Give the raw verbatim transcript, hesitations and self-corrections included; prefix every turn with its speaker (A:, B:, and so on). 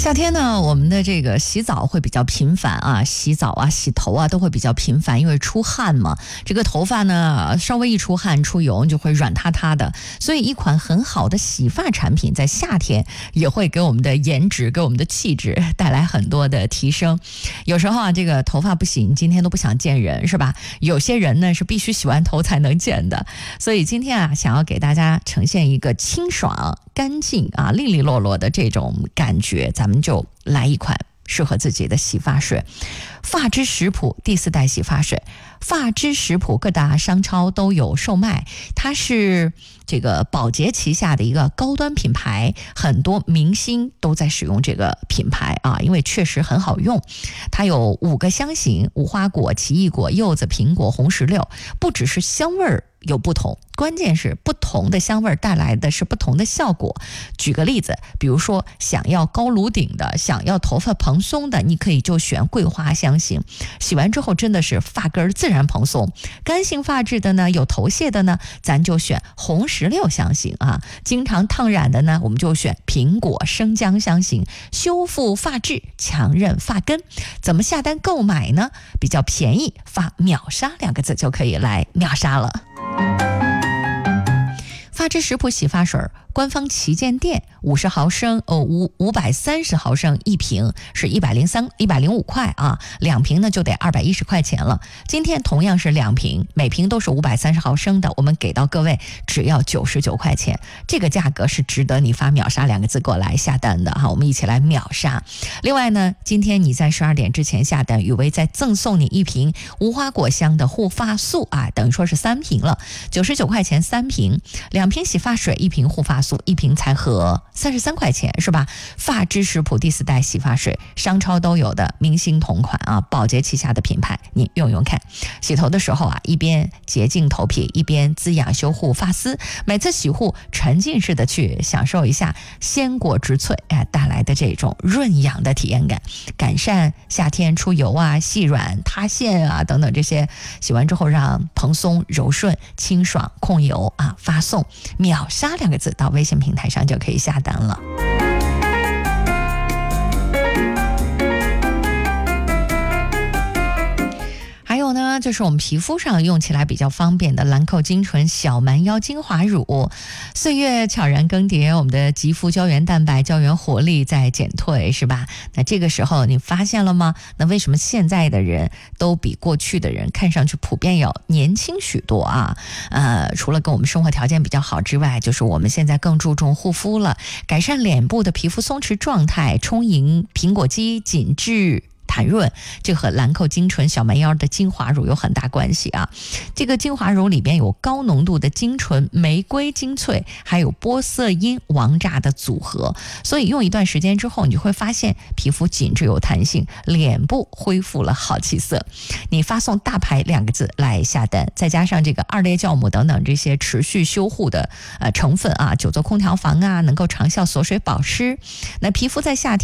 A: 夏天呢，我们的这个洗澡会比较频繁啊，洗澡啊、洗头啊都会比较频繁，因为出汗嘛。这个头发呢，稍微一出汗、出油就会软塌塌的，所以一款很好的洗发产品在夏天也会给我们的颜值、给我们的气质带来很多的提升。有时候啊，这个头发不行，今天都不想见人，是吧？有些人呢是必须洗完头才能见的，所以今天啊，想要给大家呈现一个清爽、干净啊、利利落落的这种感觉，咱们就来一款适合自己的洗发水。发之食谱第四代洗发水，发之食谱各大商超都有售卖，它是这个宝洁旗下的一个高端品牌，很多明星都在使用这个品牌啊，因为确实很好用。它有五个香型，无花果、奇异果、柚子、苹果、红石榴，不只是香味儿有不同，关键是不同的香味带来的是不同的效果。举个例子，比如说想要高颅顶的，想要头发蓬松的，你可以就选桂花香型，洗完之后真的是发根自然蓬松。干性发质的呢，有头屑的呢，咱就选红石榴香型啊。经常烫染的呢，我们就选苹果、生姜香型，修复发质，强韧发根。怎么下单购买呢？比较便宜，发秒杀两个字就可以来秒杀了。发之食谱洗发水，官方旗舰店五十毫升哦，五五百三十毫升一瓶是一百零三一百零五块啊，两瓶呢就得二百一十块钱了。今天同样是两瓶，每瓶都是五百三十毫升的，我们给到各位只要九十九块钱，这个价格是值得你发秒杀两个字过来下单的哈，我们一起来秒杀。另外呢，今天你在十二点之前下单，雨薇再赠送你一瓶无花果香的护发素啊，等于说是三瓶了，九十九块钱三瓶，两瓶洗发水，一瓶护发素，一瓶才合三十三块钱，是吧？发之食谱第四代洗发水，商超都有的明星同款啊，宝洁旗下的品牌，你用用看。洗头的时候啊，一边洁净头皮，一边滋养修护发丝，每次洗护沉浸式的去享受一下鲜果植萃哎带来的这种润养的体验感，改善夏天出油啊、细软、塌陷啊等等这些，洗完之后让蓬松、柔顺、清爽、控油啊，发送秒杀两个字到微信平台上就可以下单了。还有呢，就是我们皮肤上用起来比较方便的兰蔻精纯小蛮腰精华乳。岁月悄然更迭，我们的肌肤胶原蛋白、胶原活力在减退，是吧？那这个时候你发现了吗？那为什么现在的人都比过去的人看上去普遍要年轻许多啊？呃，除了跟我们生活条件比较好之外，就是我们现在更注重护肤了，改善脸部的皮肤松弛状态，充盈苹果肌、紧致弹润，这和兰蔻精纯小蛮腰的精华乳有很大关系啊。这个精华乳里边有高浓度的精纯玫瑰精粹，还有玻色因王炸的组合，所以用一段时间之后，你就会发现皮肤紧致有弹性，脸部恢复了好气色。你发送大牌两个字来下单，再加上这个二裂酵母等等这些持续修护的呃成分啊，久坐空调房啊，能够长效锁水保湿，那皮肤在夏天